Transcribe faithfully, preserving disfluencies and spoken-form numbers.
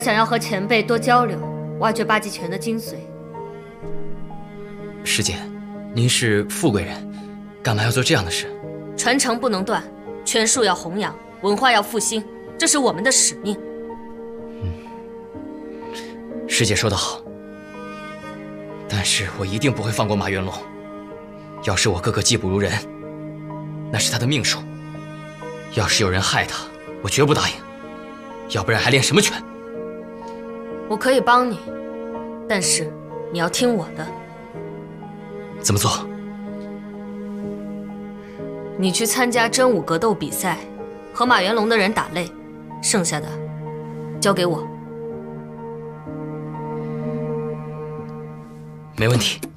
想要和前辈多交流，挖掘八极拳的精髓。 师姐，您是富贵人，干嘛要做这样的事？ 传承不能断，拳术要弘扬，文化要复兴，这是我们的使命。 嗯，师姐说得好。但是我一定不会放过马元龙。要是我哥哥技不如人，那是他的命数。要是有人害他，我绝不答应。要不然还练什么拳？ 我可以帮你，但是你要听我的。 怎么做？ 你去参加真武格斗比赛，和马元龙的人打擂，剩下的交给我。 没问题。